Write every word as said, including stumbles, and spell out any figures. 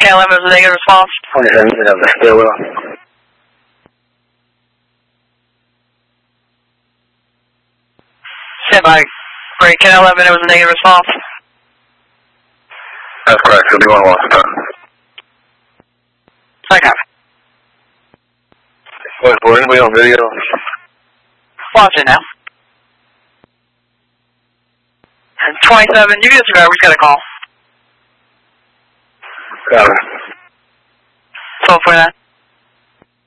K eleven was a negative response. twenty-seven, you have the stairwell. Stand by. Great, K eleven, it was a negative response. That's correct, so be one lost time. Okay. Wait, for anybody on video? Watch it now. And twenty-seven, you get survivor, we got a call. Got it. twelve forty-nine.